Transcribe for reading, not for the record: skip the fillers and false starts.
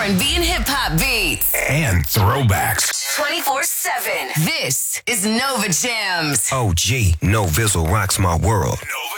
R&B and hip-hop beats. And throwbacks. 24/7. This is Nova Jams. OG, No Vizzle rocks my world. Nova